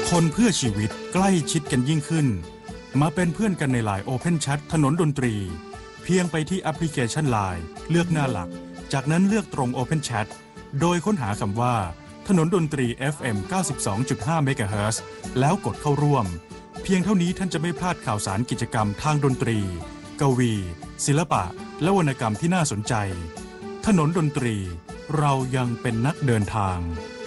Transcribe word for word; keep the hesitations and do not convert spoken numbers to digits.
คนเพื่อชีวิตใกล้ชิดกันยิ่งขึ้นมาเป็นเพื่อนกันในไลน์ Open Chat ถนนดนตรีเพียงไปที่แอปพลิเคชัน ไลน์ เลือกหน้าหลักจากนั้นเลือกตรง Open Chat โดยค้นหาคำว่าถนนดนตรี เอฟ เอ็ม เก้าสิบสองจุดห้า เมกะเฮิรตซ์แล้วกดเข้าร่วมเพียงเท่านี้ท่านจะไม่พลาดข่าวสารกิจกรรมทางดนตรีกวีศิลปะและวรรณกรรมที่น่าสนใจถนนดนตรีเรายังเป็นนักเดินทาง